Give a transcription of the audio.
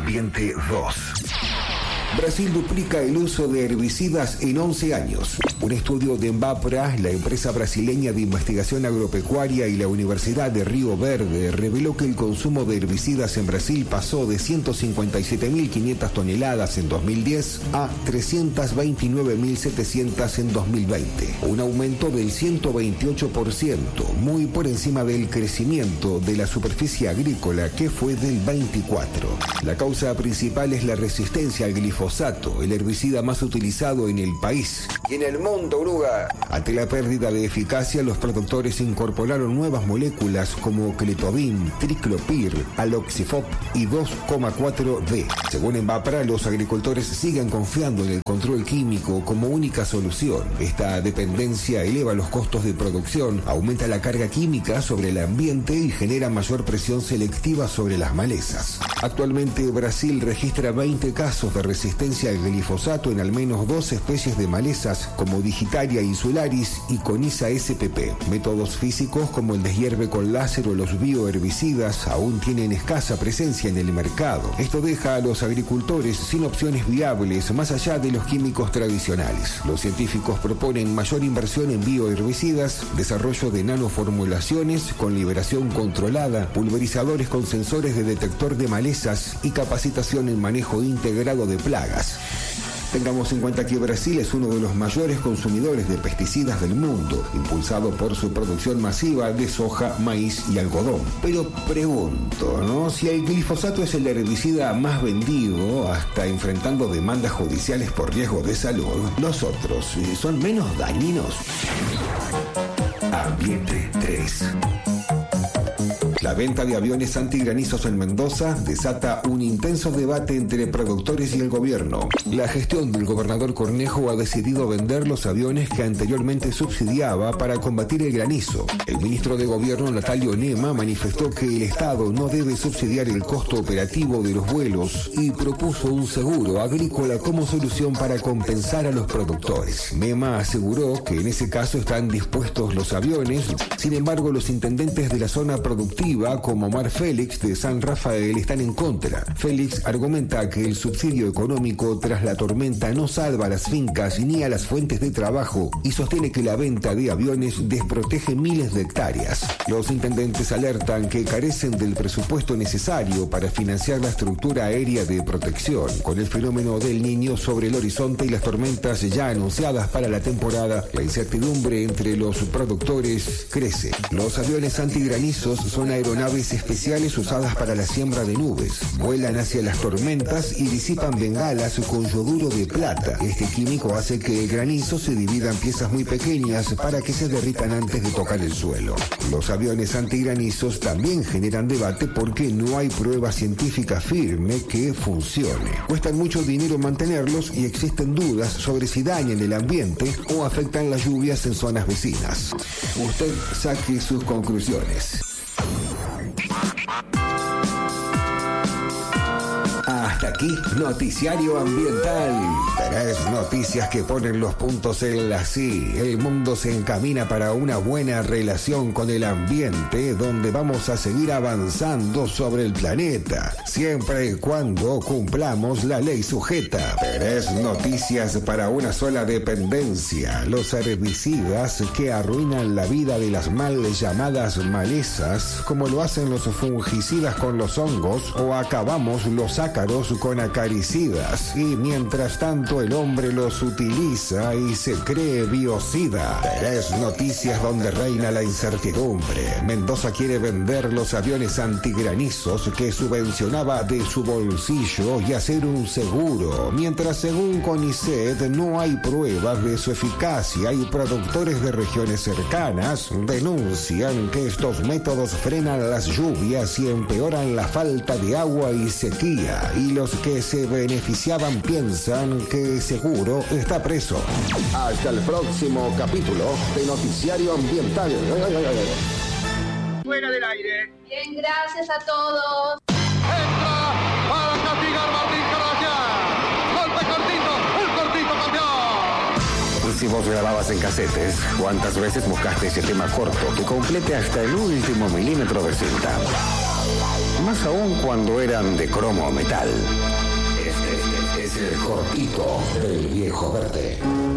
Ambiente 2. Brasil duplica el uso de herbicidas en 11 años. Un estudio de Embapra, la empresa brasileña de investigación agropecuaria, y la Universidad de Río Verde reveló que el consumo de herbicidas en Brasil pasó de 157.500 toneladas en 2010 a 329.700 en 2020. Un aumento del 128%, muy por encima del crecimiento de la superficie agrícola, que fue del 24%. La causa principal es la resistencia al glifosato, el herbicida más utilizado en el país y en el mundo, oruga. Ante la pérdida de eficacia, los productores incorporaron nuevas moléculas como cletobin, triclopir, aloxifop y 2,4-D. Según Embapra, los agricultores siguen confiando en el control químico como única solución. Esta dependencia eleva los costos de producción, aumenta la carga química sobre el ambiente y genera mayor presión selectiva sobre las malezas. Actualmente, Brasil registra 20 casos de resistencia al glifosato en al menos 2 especies de malezas como Digitaria insularis y Coniza spp. Métodos físicos como el deshierve con láser o los bioherbicidas aún tienen escasa presencia en el mercado. Esto deja a los agricultores sin opciones viables más allá de los químicos tradicionales. Los científicos proponen mayor inversión en bioherbicidas, desarrollo de nanoformulaciones con liberación controlada, pulverizadores con sensores de detector de malezas y capacitación en manejo integrado de plagas. Tengamos en cuenta que Brasil es uno de los mayores consumidores de pesticidas del mundo, impulsado por su producción masiva de soja, maíz y algodón. Pero pregunto, ¿no? Si el glifosato es el herbicida más vendido, hasta enfrentando demandas judiciales por riesgo de salud, ¿los otros son menos dañinos? Ambiente 3. La venta de aviones antigranizos en Mendoza desata un intenso debate entre productores y el gobierno. La gestión del gobernador Cornejo ha decidido vender los aviones que anteriormente subsidiaba para combatir el granizo. El ministro de Gobierno, Natalio Nema, manifestó que el Estado no debe subsidiar el costo operativo de los vuelos y propuso un seguro agrícola como solución para compensar a los productores. Nema aseguró que en ese caso están dispuestos los aviones. Sin embargo, los intendentes de la zona productiva, como Omar Félix de San Rafael, están en contra. Félix argumenta que el subsidio económico tras la tormenta no salva a las fincas ni a las fuentes de trabajo y sostiene que la venta de aviones desprotege miles de hectáreas. Los intendentes alertan que carecen del presupuesto necesario para financiar la estructura aérea de protección. Con el fenómeno del Niño sobre el horizonte y las tormentas ya anunciadas para la temporada, la incertidumbre entre los productores crece. Los aviones antigranizos son aeronaves especiales usadas para la siembra de nubes. Vuelan hacia las tormentas y disipan bengalas con yoduro de plata. Este químico hace que el granizo se divida en piezas muy pequeñas para que se derritan antes de tocar el suelo. Los aviones antigranizos también generan debate porque no hay prueba científica firme que funcione. Cuestan mucho dinero mantenerlos y existen dudas sobre si dañan el ambiente o afectan las lluvias en zonas vecinas. Usted saque sus conclusiones. Hasta aquí, Noticiario Ambiental. 3 noticias que ponen los puntos en las I. El mundo se encamina para una buena relación con el ambiente, donde vamos a seguir avanzando sobre el planeta, siempre y cuando cumplamos la ley sujeta. 3 noticias para una sola dependencia. Los herbicidas que arruinan la vida de las mal llamadas malezas, como lo hacen los fungicidas con los hongos, o acabamos los ácaros con acaricidas, y mientras tanto el hombre los utiliza y se cree biocida. 3 noticias donde reina la incertidumbre. Mendoza quiere vender los aviones antigranizos que subvencionaba de su bolsillo y hacer un seguro, mientras según CONICET no hay pruebas de su eficacia y productores de regiones cercanas denuncian que estos métodos frenan las lluvias y empeoran la falta de agua y sequía, y los que se beneficiaban piensan que seguro está preso. Hasta el próximo capítulo de Noticiario Ambiental. Fuera del aire. Bien, gracias a todos. Entra para castigar Martín Carvajal. Golpe cortito, el cortito campeón. Si vos grababas en casetes, ¿cuántas veces buscaste ese tema corto que complete hasta el último milímetro de cinta? Más aún cuando eran de cromo o metal. Este es el cortito del viejo verde.